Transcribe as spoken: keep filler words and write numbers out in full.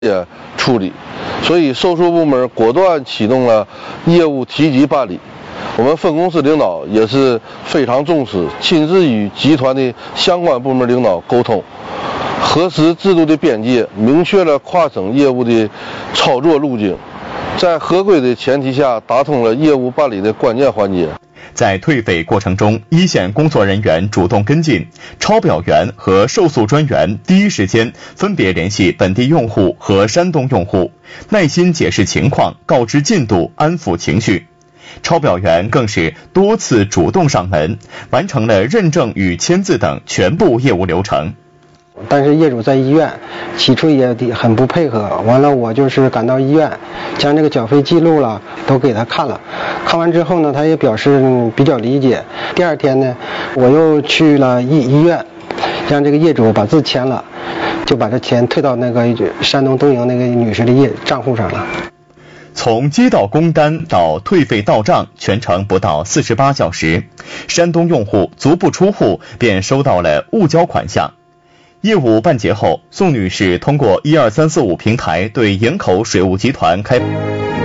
也处理，所以售出部门果断启动了业务提级办理。我们分公司领导也是非常重视，亲自与集团的相关部门领导沟通，核实制度的边界，明确了跨省业务的操作路径，在合规的前提下打通了业务办理的关键环节。 在退费过程中，一线工作人员主动跟进，抄表员和受诉专员第一时间分别联系本地用户和山东用户，耐心解释情况，告知进度，安抚情绪。抄表员更是多次主动上门，完成了认证与签字等全部业务流程。 但是业主在医院，起初也很不配合，完了我就是赶到医院，将这个缴费记录了都给他看了，看完之后呢，他也表示比较理解。第二天呢，我又去了医医院，让这个业主把字签了，就把这钱退到那个山东东营那个女士的业账户上了。 从接到工单到退费到账，全程不到四十八小时，山东用户足不出户便收到了误交款项。业务办结后，宋女士通过一二三四五平台对营口水务集团开